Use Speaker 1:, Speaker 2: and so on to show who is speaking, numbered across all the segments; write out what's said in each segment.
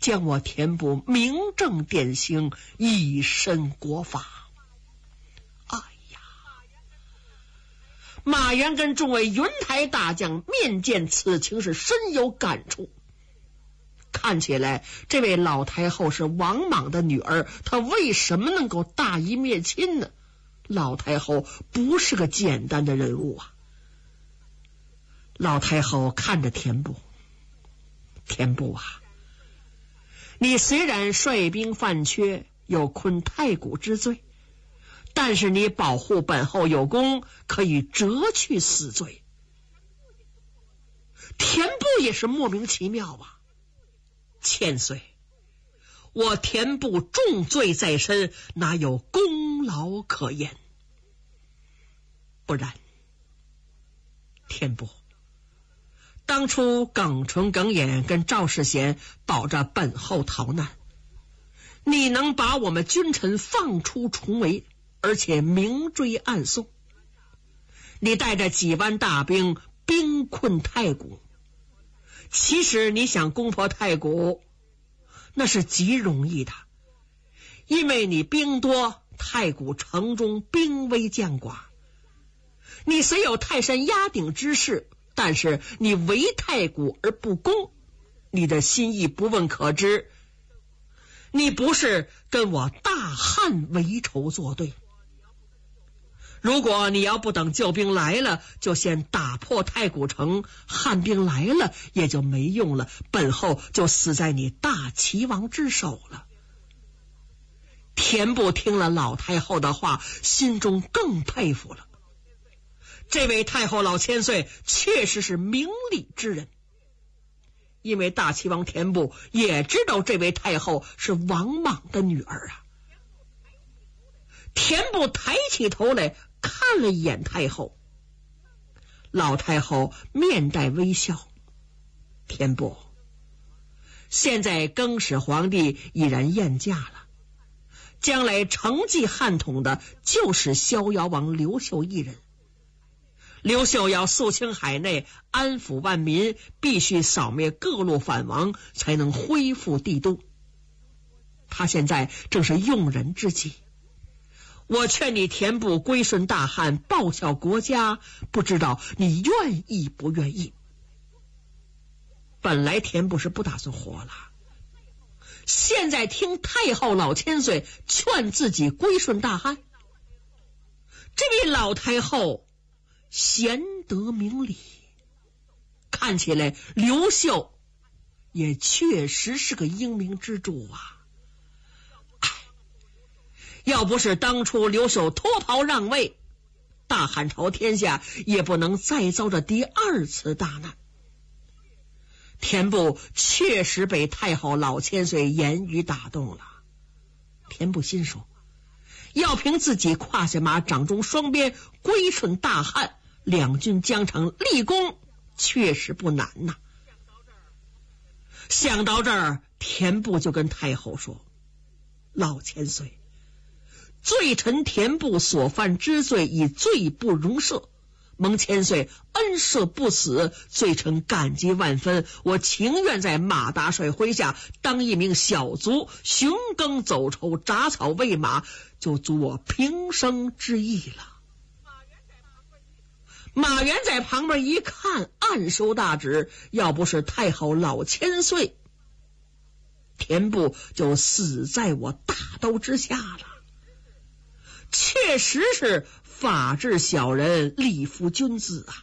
Speaker 1: 将我田部名正典刑，以身国法。哎呀！马援跟众位云台大将面见此情，是深有感触。看起来这位老太后是王莽的女儿，她为什么能够大义灭亲呢？老太后不是个简单的人物啊！老太后看着田部，田部啊，你虽然率兵犯阙，有昆太谷之罪，但是你保护本后有功，可以折去死罪。田部也是莫名其妙啊！千岁，我田部重罪在身，哪有功劳可言？不然，田部当初耿纯、耿眼跟赵世贤保着本后逃难，你能把我们君臣放出重围，而且明追暗送。你带着几万大兵兵困太谷，其实你想攻破太谷，那是极容易的，因为你兵多，太谷城中兵微将寡。你虽有泰山压顶之势，但是你围太谷而不攻，你的心意不问可知。你不是跟我大汉为仇作对。如果你要不等救兵来了，就先打破太谷城，汉兵来了也就没用了，本后就死在你大齐王之手了。田部听了老太后的话，心中更佩服了。这位太后老千岁确实是明理之人，因为大齐王田部也知道这位太后是王莽的女儿啊。田部抬起头来看了一眼太后，老太后面带微笑。田部，现在更始皇帝已然晏驾了，将来承继汉统的就是逍遥王刘秀一人。刘秀要肃清海内，安抚万民，必须扫灭各路反王，才能恢复帝都。他现在正是用人之际，我劝你田部归顺大汉，报效国家，不知道你愿意不愿意？本来田部是不打算活了，现在听太后老千岁劝自己归顺大汉，这位老太后贤德明理，看起来刘秀也确实是个英明之主啊！要不是当初刘秀脱袍让位，大汉朝天下也不能再遭着第二次大难。田部确实被太后老千岁言语打动了。田部心说，要凭自己胯下马，掌中双鞭，归顺大汉，两军将成立功，确实不难呐。想到这儿，田部就跟太后说，老千岁，罪臣田部所犯之罪已罪不容赦，蒙千岁恩赦不死，罪臣感激万分，我情愿在马大帅麾下当一名小卒，寻耕走抽，铡草喂马，就足我平生之意了。马援在旁边一看，暗收大指，要不是太后老千岁，田部就死在我大刀之下了。确实是法治小人，礼服君子啊！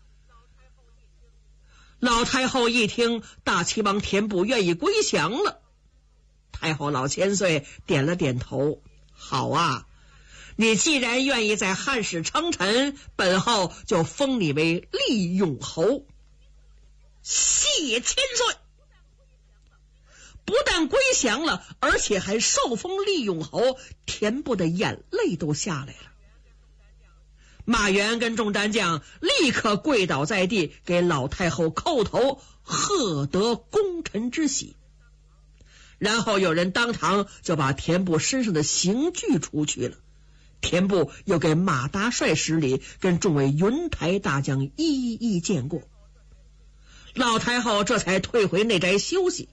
Speaker 1: 老太后一听大齐王田部愿意归降了，太后老千岁点了点头，好啊，你既然愿意在汉室称臣，本后就封你为立永侯。谢千岁！不但归降了，而且还受封立永侯，田部的眼泪都下来了。马援跟众单将立刻跪倒在地，给老太后叩头，贺得功臣之喜。然后有人当堂就把田部身上的刑具除去了。田部又给马大帅施礼，跟众位云台大将一一见过。老太后这才退回内宅休息。